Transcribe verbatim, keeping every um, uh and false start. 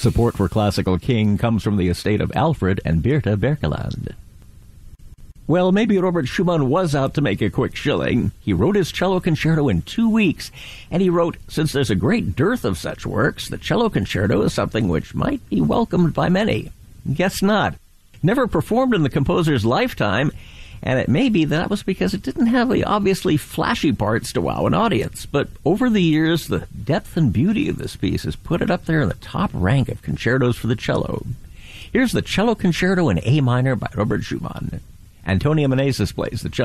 Support for Classical King comes from the estate of Alfred and Birta Berkeland. Well, maybe Robert Schumann was out to make a quick shilling. He wrote his cello concerto in two weeks, and he wrote, since there's a great dearth of such works, the cello concerto is something which might be welcomed by many. Guess not. Never performed in the composer's lifetime, and it may be that was because it didn't have the obviously flashy parts to wow an audience. But over the years, the depth and beauty of this piece has put it up there in the top rank of concertos for the cello. Here's the cello concerto in A minor by Robert Schumann. Antonia Meneses plays the cello.